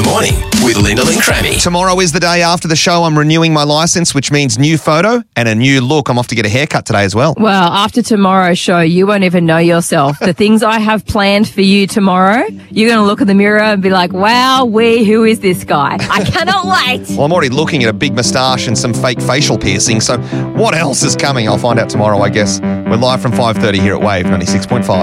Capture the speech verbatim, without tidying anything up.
morning with Lyndall and Crammy. Tomorrow is the day after the show. I'm renewing my license, which means new photo and a new look. I'm off to get a haircut today as well. Well, after tomorrow's show, you won't even know yourself. The things I have planned for you tomorrow, you're going to look in the mirror and be like, wow, we, who is this guy? I cannot wait. Well, I'm already looking at a big moustache and some fake facial piercing. So what else is coming? I'll find out tomorrow, I guess. We're live from five thirty here at Wave ninety-six point five.